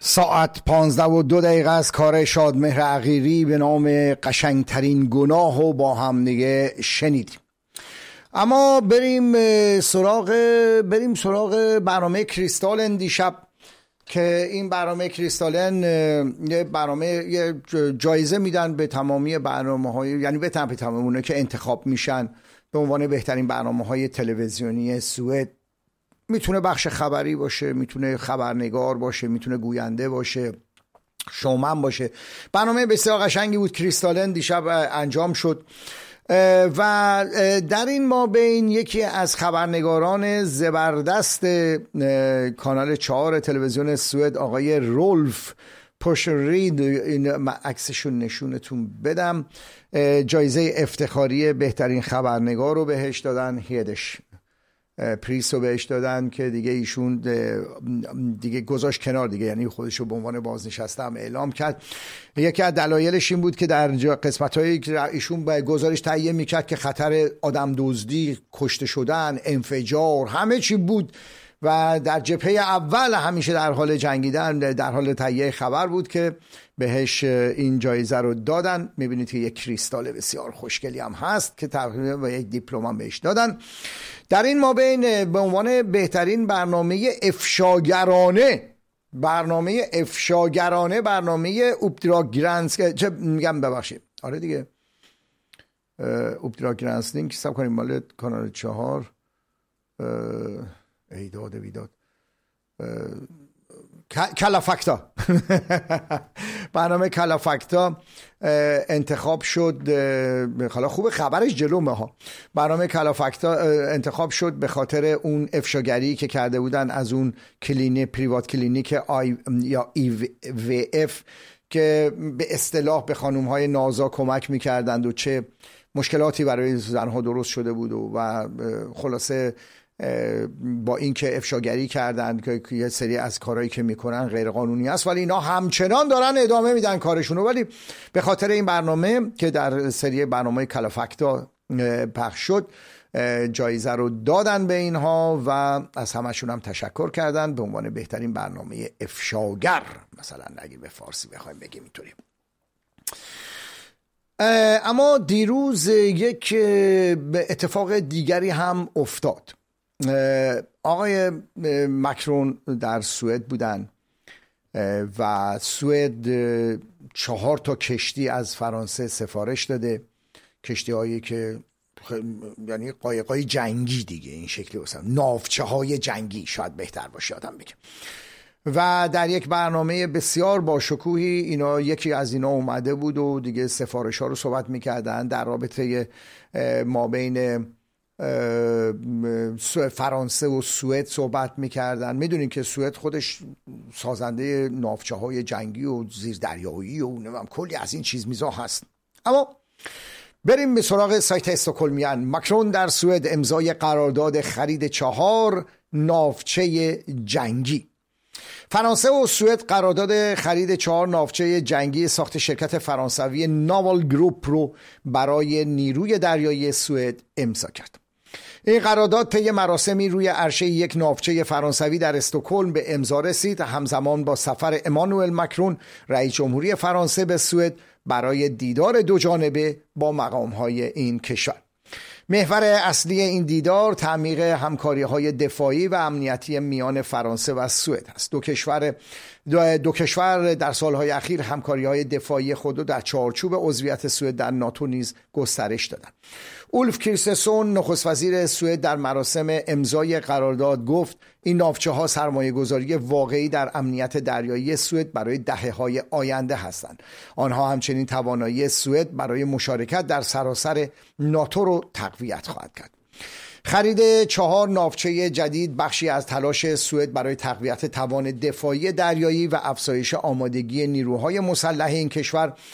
ساعت 15:02 از کار شادمهر عقیلی به نام قشنگترین گناه رو با هم دیگه شنیدیم. اما بریم سراغ برنامه کریستالن دیشب که این برنامه کریستالن یه جایزه میدن به تمامی برنامه‌های، یعنی به تمامی اونه که انتخاب میشن به عنوان بهترین برنامه‌های تلویزیونی سوئد. میتونه بخش خبری باشه، میتونه خبرنگار باشه، میتونه گوینده باشه، شومن باشه. برنامه بسیار قشنگی بود. کریستالن دیشب انجام شد و در این مابین یکی از خبرنگاران زبردست کانال 4 تلویزیون سوئد، آقای رولف پوشرید، این عکسشون نشونتون بدم، جایزه افتخاری بهترین خبرنگار رو بهش دادن، هیدش پریس رو بهش دادن که دیگه ایشون دیگه گذاشت کنار دیگه، یعنی خودش رو به عنوان بازنشسته هم اعلام کرد. یکی از دلایلش این بود که در قسمت‌هایی که ایشون با گزارش تهیه میکرد که خطر آدم دزدی، کشته شدن، انفجار، همه چی بود و در جبهه اول همیشه در حال جنگیدن، در حال تهیه خبر بود که بهش این جایزه رو دادن. میبینید که یک کریستال بسیار خوشگلی هم هست که تقریبا با یک دیپلم هم بهش دادن. در این مابین به عنوان بهترین برنامه افشاگرانه برنامه اوپدراگ گرانسک، چه میگم ببخشید، آره دیگه، اوپدراگ گرانسک حساب کنیم مال کانال 4، ایداد ویداد، کلافکتا برنامه کلافکتا انتخاب شد. حالا خوبه خبرش جلومه ها. برنامه کلافکتا انتخاب شد به خاطر اون افشاگری که کرده بودن از اون پریوات کلینیک یا IVF که به اصطلاح به خانوم‌های نازا کمک می‌کردند و چه مشکلاتی برای زنها درست شده بود و خلاصه با اینکه افشاگری کردن که یه سری از کارهایی که میکنن غیر قانونی است، ولی اینا همچنان دارن ادامه میدن کارشونو. ولی به خاطر این برنامه که در سری برنامه کلافکتا پخش شد جایزه رو دادن به اینها و از همشون هم تشکر کردن به عنوان بهترین برنامه افشاگر، مثلا اگه به فارسی بخوایم بگیم اینطوری. اما دیروز یک اتفاق دیگری هم افتاد. آقای مکرون در سوئد بودن و سوئد 4 کشتی از فرانسه سفارش داده، کشتی هایی که یعنی قایقای جنگی دیگه، این شکلی هستن، ناوچه های جنگی شاید بهتر باشه آدم بگه. و در یک برنامه بسیار باشکوهی یکی از اینا اومده بود و دیگه سفارش ها رو صحبت میکردن در رابطه مابین فرانسه و سوئد صحبت میکردن. میدونین که سوئد خودش سازنده ناوچه های جنگی و زیردریایی و کلی از این چیز میزا هست. اما بریم به سراغ سایت استکهلمیان. مکرون در سوئد امضای قرارداد خرید 4 ناوچه جنگی. فرانسه و سوئد قرارداد خرید 4 ناوچه جنگی ساخت شرکت فرانسوی ناوال گروپ رو برای نیروی دریایی سوئد امضا کرد. این قرارداد طی مراسمی روی عرشه یک ناوچه فرانسوی در استکهلم به امضا رسید، همزمان با سفر امانوئل مکرون رئیس جمهوری فرانسه به سوئد برای دیدار دو جانبه با مقام‌های این کشور. محور اصلی این دیدار تعمیق همکاری‌های دفاعی و امنیتی میان فرانسه و سوئد است. دو کشور در سالهای اخیر همکاری‌های دفاعی خود را در چارچوب عضویت سوئد در ناتو نیز گسترش دادند. اولف کریستسون نخست وزیر سوئد در مراسم امضای قرارداد گفت این ناوچه‌ها سرمایه‌گذاری واقعی در امنیت دریایی سوئد برای دهه‌های آینده هستند. آنها همچنین توانایی سوئد برای مشارکت در سراسر ناتو رو تقویت خواهد کرد. خرید 4 ناوچه جدید بخشی از تلاش سوئد برای تقویت توان دفاعی دریایی و افزایش آمادگی نیروهای مسلح این کشور